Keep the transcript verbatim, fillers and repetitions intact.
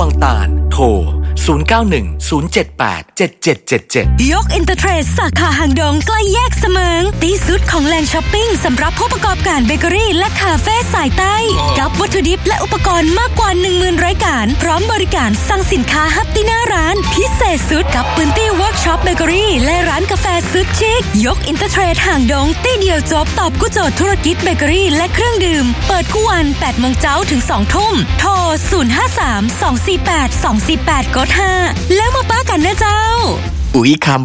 งตาลโทรศูนย์ เก้า หนึ่ง ศูนย์ เจ็ด แปด เจ็ด เจ็ด เจ็ด เจ็ดยกอินเตอร์เทรดสาขาหางดงใกล้แยกเสมิงที่สุดของแหล่งช้อปปิ้งสำหรับผู้ประกอบการเบเกอรี่และคาเฟ่สายใต้กับวัตถุดิบและอุปกรณ์มากกว่า หนึ่งหมื่น รายการพร้อมบริการสั่งสินค้าฮับที่หน้าร้านพิเศษสุดกับพื้นที่เวิร์กช็อปเบเกอรี่และร้านกาแฟสุดชิคยกอินเตอร์เทรดหางดงที่เดียวจบตอบกู้โจทย์ธุรกิจเบเกอรี่และเครื่องดื่มเปิดทุกวัน แปดโมงเช้าถึง สองทุ่มโทรศูนย์ ห้า สาม สอง สี่ แปด สอง สี่ แปด กด ห้าแล้วมาป้ากันนะเจ้าปุ๋ยคำ